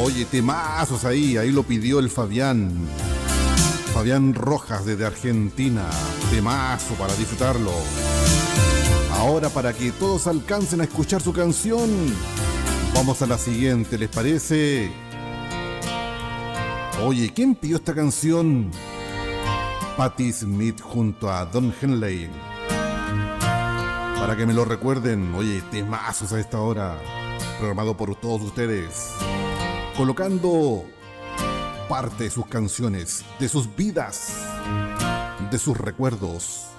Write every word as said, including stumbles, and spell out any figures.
Oye, temazos ahí, ahí lo pidió el Fabián. Fabián Rojas desde Argentina. Temazo para disfrutarlo. Ahora, para que todos alcancen a escuchar su canción, vamos a la siguiente, ¿les parece? Oye, ¿quién pidió esta canción? Patti Smith junto a Don Henley. Para que me lo recuerden, oye, temazos a esta hora, programado por todos ustedes, colocando parte de sus canciones, de sus vidas, de sus recuerdos.